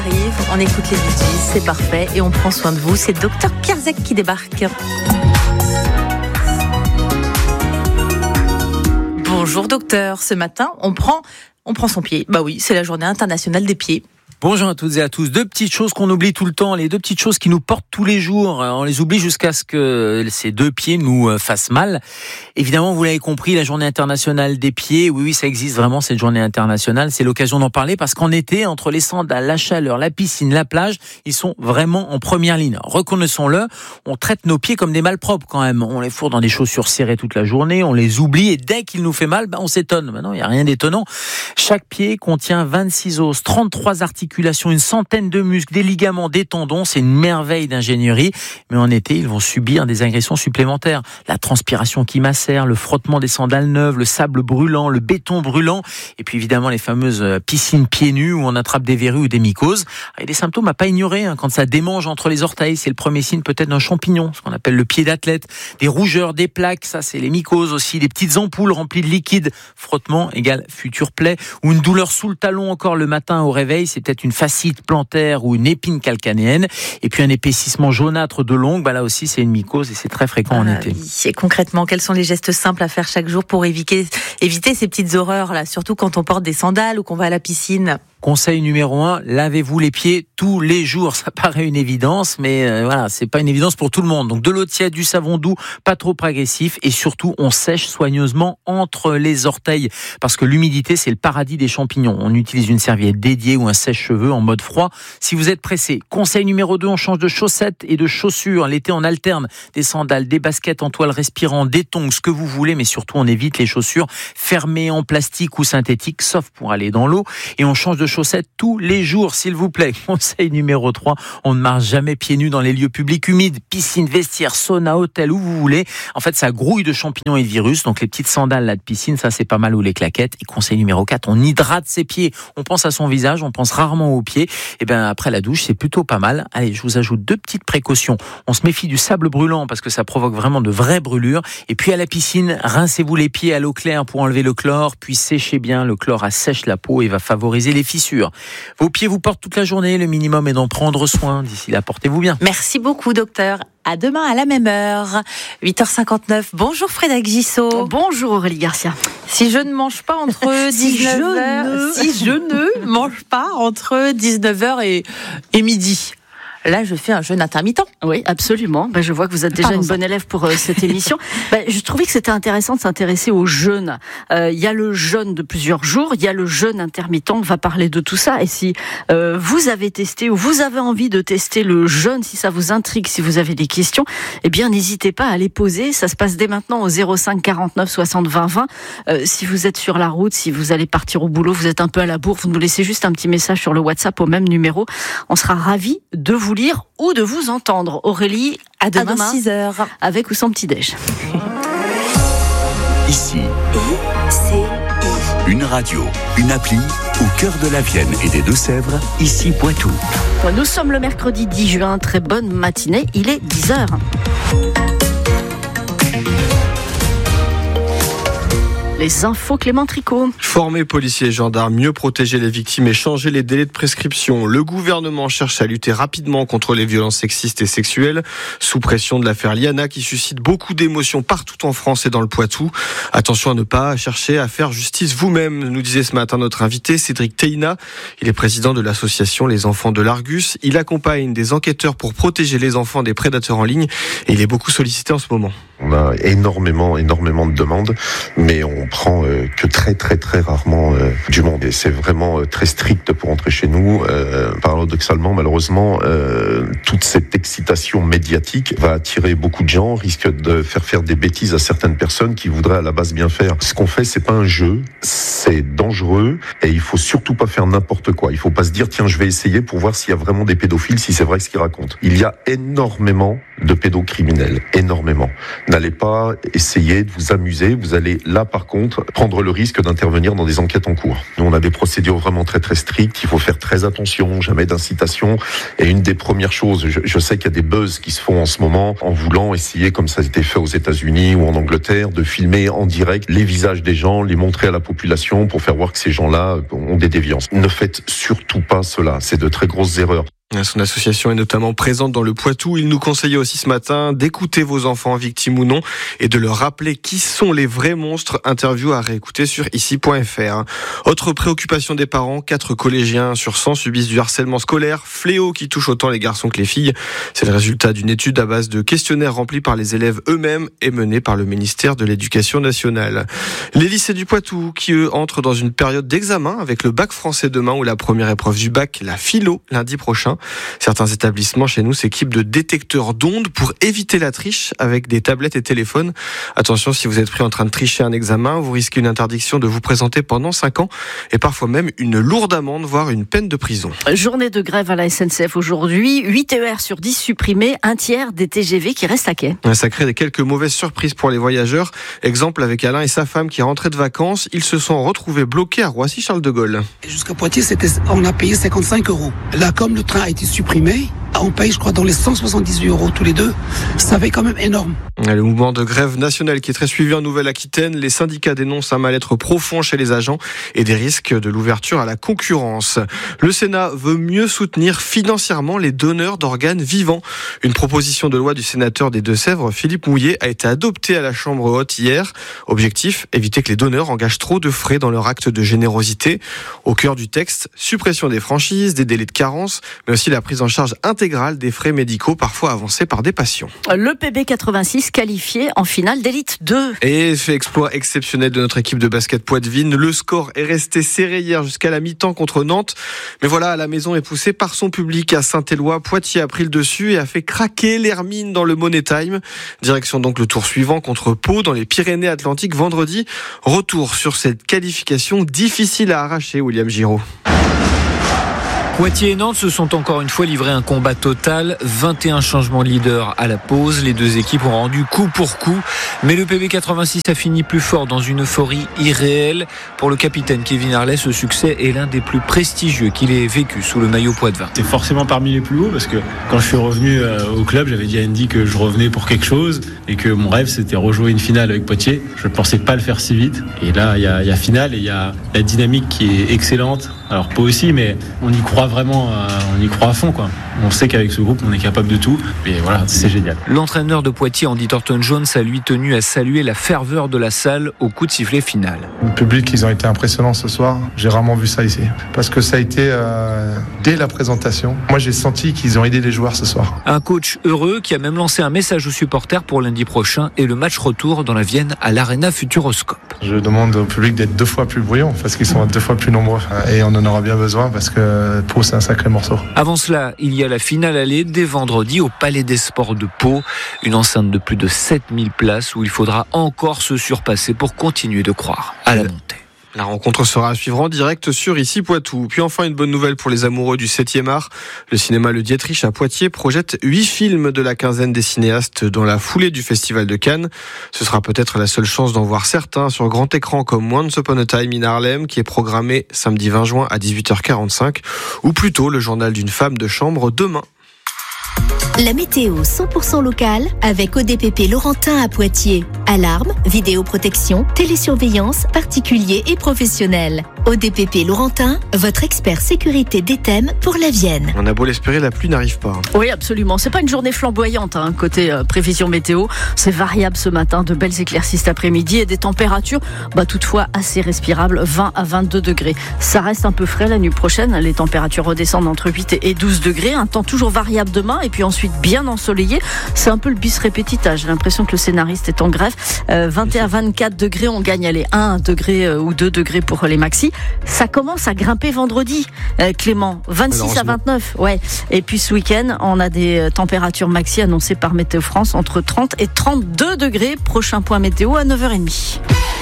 On écoute les Bee Gees, c'est parfait, et on prend soin de vous. C'est Dr Kerzek qui débarque. Bonjour docteur, ce matin on prend son pied. Bah oui, c'est la journée internationale des pieds. Bonjour à toutes et à tous. Deux petites choses qu'on oublie tout le temps, les deux petites choses qui nous portent tous les jours. On les oublie jusqu'à ce que ces deux pieds nous fassent mal. Évidemment, vous l'avez compris, la journée internationale des pieds, oui, ça existe vraiment, cette journée internationale. C'est l'occasion d'en parler parce qu'en été, entre les sandales, la chaleur, la piscine, la plage, ils sont vraiment en première ligne. Reconnaissons-le, on traite nos pieds comme des malpropres quand même. On les fourre dans des chaussures serrées toute la journée, on les oublie et dès qu'il nous fait mal, on s'étonne. Non, il n'y a rien d'étonnant. Chaque pied contient 26 os, 33 articulations, une centaine de muscles, des ligaments, des tendons. C'est une merveille d'ingénierie. Mais en été, ils vont subir des agressions supplémentaires. La transpiration qui macère, le frottement des sandales neuves, le sable brûlant, le béton brûlant. Et puis évidemment, les fameuses piscines pieds nus où on attrape des verrues ou des mycoses. Et des symptômes à pas ignorer. Quand ça démange entre les orteils, c'est le premier signe peut-être d'un champignon, ce qu'on appelle le pied d'athlète. Des rougeurs, des plaques, ça c'est les mycoses aussi. Des petites ampoules remplies de liquide. Frottement égale future plaie. Ou une douleur sous le talon encore le matin au réveil, c'est peut-être une fascite plantaire ou une épine calcanéenne. Et puis un épaississement jaunâtre de l'ongle, là aussi c'est une mycose et c'est très fréquent en été. Oui. Et concrètement, quels sont les gestes simples à faire chaque jour pour éviter ces petites horreurs là, surtout quand on porte des sandales ou qu'on va à la piscine? Conseil numéro 1, lavez-vous les pieds tous les jours. Ça paraît une évidence, mais voilà, c'est pas une évidence pour tout le monde. Donc de l'eau tiède, du savon doux, pas trop agressif, et surtout on sèche soigneusement entre les orteils, parce que l'humidité c'est le paradis des champignons. On utilise une serviette dédiée ou un sèche-cheveux en mode froid. Si vous êtes pressé, conseil numéro 2, on change de chaussettes et de chaussures. L'été on alterne des sandales, des baskets en toile respirant, des tongs, ce que vous voulez, mais surtout on évite les chaussures fermées en plastique ou synthétique, sauf pour aller dans l'eau, et on change de chaussettes tous les jours, s'il vous plaît. Conseil numéro 3, on ne marche jamais pieds nus dans les lieux publics humides, piscine, vestiaire, sauna, hôtel, où vous voulez. En fait, ça grouille de champignons et de virus, donc les petites sandales là de piscine, ça c'est pas mal, ou les claquettes. Et conseil numéro 4, on hydrate ses pieds. On pense à son visage, on pense rarement aux pieds. Et bien après la douche, c'est plutôt pas mal. Allez, je vous ajoute deux petites précautions. On se méfie du sable brûlant parce que ça provoque vraiment de vraies brûlures. Et puis à la piscine, rincez-vous les pieds à l'eau claire pour enlever le chlore, puis séchez bien. Le chlore assèche la peau et va favoriser les fissures. Vos pieds vous portent toute la journée, le minimum est d'en prendre soin. D'ici là, portez-vous bien. Merci beaucoup docteur. À demain à la même heure, 8h59. Bonjour Frédéric Gissot. Bonjour Aurélie Garcia. Si je ne mange pas entre 19h, si je ne mange pas entre 19h et midi. Là, je fais un jeûne intermittent. Oui, absolument. Je vois que vous êtes déjà une bonne élève pour cette émission. Je trouvais que c'était intéressant de s'intéresser au jeûne. Il y a le jeûne de plusieurs jours, il y a le jeûne intermittent. On va parler de tout ça. Et si vous avez testé ou vous avez envie de tester le jeûne, si ça vous intrigue, si vous avez des questions, n'hésitez pas à les poser. Ça se passe dès maintenant au 05 49 60 20 20. Si vous êtes sur la route, si vous allez partir au boulot, vous êtes un peu à la bourre, vous nous laissez juste un petit message sur le WhatsApp au même numéro. On sera ravis de vous lire ou de vous entendre. Aurélie, à demain 6h. Avec ou sans petit-déj. Ici, une radio, une appli au cœur de la Vienne et des Deux-Sèvres, ici Poitou. Nous sommes le mercredi 10 juin, très bonne matinée, il est 10h. Les infos Clément Tricot. Former policiers et gendarmes, mieux protéger les victimes et changer les délais de prescription. Le gouvernement cherche à lutter rapidement contre les violences sexistes et sexuelles, sous pression de l'affaire Liana qui suscite beaucoup d'émotions partout en France et dans le Poitou. Attention à ne pas chercher à faire justice vous-même, nous disait ce matin notre invité Cédric Teina. Il est président de l'association Les Enfants de l'Argus. Il accompagne des enquêteurs pour protéger les enfants des prédateurs en ligne et il est beaucoup sollicité en ce moment. On a énormément de demandes, mais on prend que très rarement du monde. Et c'est vraiment très strict pour entrer chez nous. Paradoxalement, malheureusement, toute cette excitation médiatique va attirer beaucoup de gens, risque de faire des bêtises à certaines personnes qui voudraient à la base bien faire. Ce qu'on fait, c'est pas un jeu, c'est dangereux et il faut surtout pas faire n'importe quoi. Il faut pas se dire, tiens, je vais essayer pour voir s'il y a vraiment des pédophiles, si c'est vrai ce qu'ils racontent. Il y a énormément de pédocriminels, énormément. N'allez pas essayer de vous amuser, vous allez là par contre contre, prendre le risque d'intervenir dans des enquêtes en cours. Nous, on a des procédures vraiment très très strictes. Il faut faire très attention, jamais d'incitation. Et une des premières choses, je sais qu'il y a des buzz qui se font en ce moment en voulant essayer, comme ça a été fait aux États-Unis ou en Angleterre, de filmer en direct les visages des gens, les montrer à la population pour faire voir que ces gens-là ont des déviances. Ne faites surtout pas cela. C'est de très grosses erreurs. Son association est notamment présente dans le Poitou. Il nous conseillait aussi ce matin d'écouter vos enfants, victimes ou non, et de leur rappeler qui sont les vrais monstres. Interview à réécouter sur ici.fr. Autre préoccupation des parents, 4 collégiens sur 100 subissent du harcèlement scolaire, fléau qui touche autant les garçons que les filles. C'est le résultat d'une étude à base de questionnaires remplis par les élèves eux-mêmes et menée par le ministère de l'Éducation nationale. Les lycées du Poitou qui, eux, entrent dans une période d'examen avec le bac français demain ou la première épreuve du bac, la philo, lundi prochain. Certains établissements chez nous s'équipent de détecteurs d'ondes pour éviter la triche avec des tablettes et téléphones. Attention, si vous êtes pris en train de tricher un examen, vous risquez une interdiction de vous présenter pendant 5 ans et parfois même une lourde amende, voire une peine de prison. Journée de grève à la SNCF aujourd'hui, 8 TER sur 10 supprimés, un tiers des TGV qui restent à quai. Ça crée quelques mauvaises surprises pour les voyageurs. Exemple avec Alain et sa femme qui rentraient de vacances, ils se sont retrouvés bloqués à Roissy-Charles de Gaulle. Jusqu'à Poitiers, on a payé 55 €. Là, comme le train a été supprimé, on paye, je crois, dans les 178 € tous les deux. Ça fait quand même énorme. Le mouvement de grève nationale qui est très suivi en Nouvelle-Aquitaine. Les syndicats dénoncent un mal-être profond chez les agents et des risques de l'ouverture à la concurrence. Le Sénat veut mieux soutenir financièrement les donneurs d'organes vivants. Une proposition de loi du sénateur des Deux-Sèvres, Philippe Mouillet, a été adoptée à la Chambre haute hier. Objectif, éviter que les donneurs engagent trop de frais dans leur acte de générosité. Au cœur du texte, suppression des franchises, des délais de carence, mais aussi la prise en charge intégrale des frais médicaux parfois avancés par des patients. Le PB86 qualifié en finale d'élite 2. Et fait exploit exceptionnel de notre équipe de basket Poitevine. Le score est resté serré hier jusqu'à la mi-temps contre Nantes. Mais voilà, la maison est poussée par son public à Saint-Éloi. Poitiers a pris le dessus et a fait craquer l'Hermine dans le Money Time. Direction donc le tour suivant contre Pau dans les Pyrénées-Atlantiques vendredi. Retour sur cette qualification difficile à arracher, William Giraud. Poitiers et Nantes se sont encore une fois livrés un combat total. 21 changements de leader à la pause. Les deux équipes ont rendu coup pour coup. Mais le PB86 a fini plus fort dans une euphorie irréelle. Pour le capitaine Kevin Harley, ce succès est l'un des plus prestigieux qu'il ait vécu sous le maillot poitevin. C'est forcément parmi les plus hauts parce que quand je suis revenu au club, j'avais dit à Andy que je revenais pour quelque chose et que mon rêve c'était rejouer une finale avec Poitiers. Je ne pensais pas le faire si vite. Et là, il y a finale et il y a la dynamique qui est excellente. Alors pas aussi, mais on y croit vraiment, on y croit à fond, quoi. On sait qu'avec ce groupe, on est capable de tout. Et voilà, c'est génial. L'entraîneur de Poitiers, Andy Thornton-Jones, a lui tenu à saluer la ferveur de la salle au coup de sifflet final. Le public, ils ont été impressionnants ce soir. J'ai rarement vu ça ici. Parce que ça a été dès la présentation. Moi, j'ai senti qu'ils ont aidé les joueurs ce soir. Un coach heureux qui a même lancé un message aux supporters pour lundi prochain et le match retour dans la Vienne à l'Arena Futuroscope. Je demande au public d'être 2 fois plus bruyant parce qu'ils sont 2 fois plus nombreux. Et on en aura bien besoin parce que Pau, c'est un sacré morceau. Avant cela, il y a la finale aller dès vendredi au Palais des Sports de Pau. Une enceinte de plus de 7000 places où il faudra encore se surpasser pour continuer de croire à la montée. La rencontre sera à suivre en direct sur Ici Poitou. Puis enfin, une bonne nouvelle pour les amoureux du 7e art. Le cinéma Le Dietrich à Poitiers projette 8 films de la quinzaine des cinéastes dans la foulée du Festival de Cannes. Ce sera peut-être la seule chance d'en voir certains sur grand écran comme Once Upon a Time in Harlem qui est programmé samedi 20 juin à 18h45 ou plutôt Le journal d'une femme de chambre demain. La météo 100% locale avec ODPP Laurentin à Poitiers. Alarme, vidéoprotection, télésurveillance, particuliers et professionnels. ODPP Laurentin, votre expert sécurité d'Ethème pour la Vienne. On a beau l'espérer, la pluie n'arrive pas. Oui, absolument. C'est pas une journée flamboyante, côté prévision météo. C'est variable ce matin, de belles éclaircies cet après-midi et des températures, toutefois assez respirables, 20 à 22 degrés. Ça reste un peu frais la nuit prochaine. Les températures redescendent entre 8 et 12 degrés. Un temps toujours variable demain et puis ensuite bien ensoleillé. C'est un peu le bis repetita. J'ai l'impression que le scénariste est en grève. 21 à 24 degrés, on gagne 1 degré ou 2 degrés pour les maxis. Ça commence à grimper vendredi, Clément. 26 à 29. Ouais. Et puis ce week-end, on a des températures maxi annoncées par Météo France entre 30 et 32 degrés. Prochain point météo à 9h30.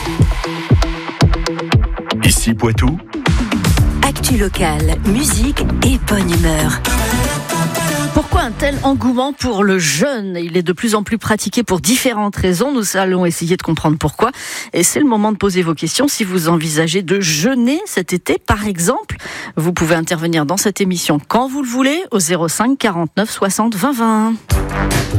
Ici Poitou. Actu locale, musique et bonne humeur. Pourquoi un tel engouement pour le jeûne ? Il est de plus en plus pratiqué pour différentes raisons. Nous allons essayer de comprendre pourquoi. Et c'est le moment de poser vos questions. Si vous envisagez de jeûner cet été, par exemple, vous pouvez intervenir dans cette émission quand vous le voulez au 05 49 60 20 20.